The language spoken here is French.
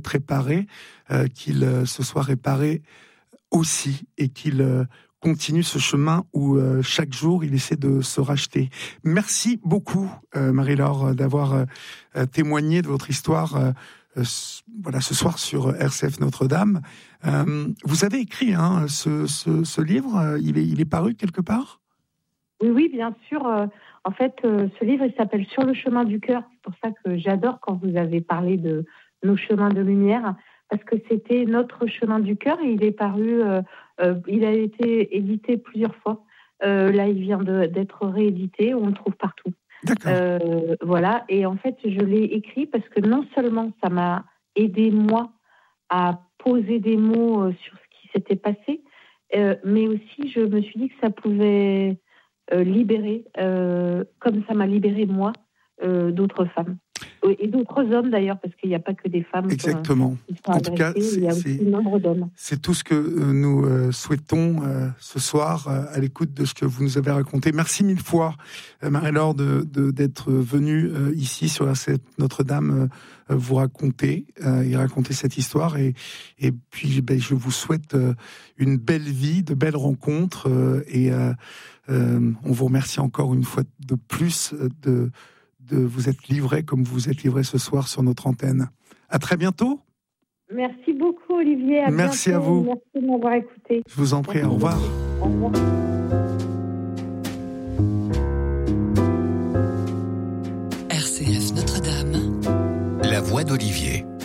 s'être réparé, qu'il se soit réparé aussi, et qu'il continue ce chemin où chaque jour il essaie de se racheter. Merci beaucoup Marie-Laure d'avoir témoigné de votre histoire ce soir sur RCF Notre-Dame. Vous avez écrit ce livre, il est paru quelque part ? Oui, bien sûr. En fait, ce livre, il s'appelle Sur le chemin du cœur. C'est pour ça que j'adore quand vous avez parlé de nos chemins de lumière, parce que c'était notre chemin du cœur et il est paru, il a été édité plusieurs fois. Là, il vient d'être réédité, on le trouve partout. D'accord. Voilà, et en fait, je l'ai écrit parce que non seulement ça m'a aidé, moi, à poser des mots sur ce qui s'était passé, mais aussi je me suis dit que ça pouvait libérer, comme ça m'a libéré, moi, d'autres femmes. Et d'autres hommes d'ailleurs, parce qu'il n'y a pas que des femmes. Exactement. Qui sont en tout cas, il y a aussi nombre d'hommes. C'est tout ce que nous souhaitons ce soir à l'écoute de ce que vous nous avez raconté. Merci mille fois, Marie-Laure, d'être venue ici sur Notre-Dame vous raconter et raconter cette histoire. Et puis, je vous souhaite une belle vie, de belles rencontres. On vous remercie encore une fois de plus de vous être livré comme vous vous êtes livré ce soir sur notre antenne. À très bientôt. Merci beaucoup, Olivier. Merci bientôt. à vous. Merci de m'avoir écouté. Je vous en prie. Au revoir. Au revoir. RCF Notre-Dame. La voix d'Olivier.